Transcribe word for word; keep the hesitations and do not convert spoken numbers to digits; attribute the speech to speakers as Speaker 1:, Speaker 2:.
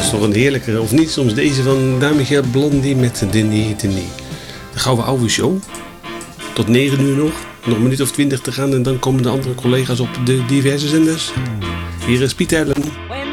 Speaker 1: is toch een heerlijke, of niet? Soms deze van Damichel Blondie met Denis Denis. De gouden oude show. Tot negen uur nog. Nog een minuut of twintig te gaan en dan komen de andere collega's op de diverse zenders. Hier is Piet Ellen.